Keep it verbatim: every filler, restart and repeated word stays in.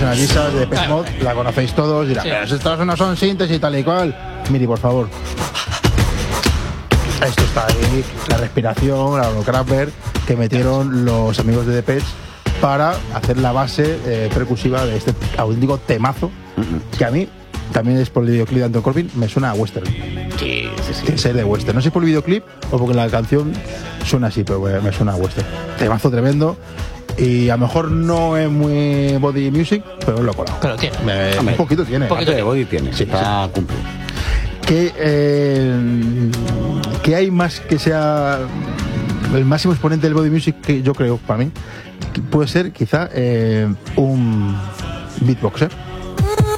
una lista de Depeche Mode, la conocéis todos, dirá, sí. Pero estos no son sintes y tal y cual. Miri, por favor. Esto está ahí, la respiración, la holocrapper que metieron los amigos de Depeche para hacer la base eh, percusiva de este auténtico temazo, uh-huh. que a mí, también es por el videoclip de Anton Corbijn, me suena a western. Sí, sí, sí. Que ser de western. No sé por el videoclip o porque la canción suena así, pero me suena a western. Temazo tremendo. Y a lo mejor no es muy body music, pero lo he colado. Pero tiene. Me, un poquito tiene. Un poquito de body tiene. Sí, para sí. cumplir. Que, eh, que hay más que sea el máximo exponente del body music que yo creo, para mí, que puede ser quizá eh, un beatboxer.